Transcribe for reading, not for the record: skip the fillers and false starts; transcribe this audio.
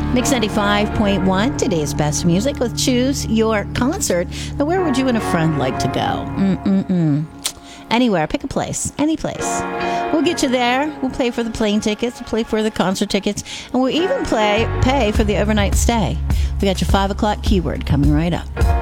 Mix 95.1, today's best music with Choose Your Concert. Now, where would you and a friend like to go? Anywhere. Pick a place. Any place. We'll get you there. We'll pay for the plane tickets. We'll pay for the concert tickets. And we'll even pay for the overnight stay. We got your 5 o'clock keyword coming right up.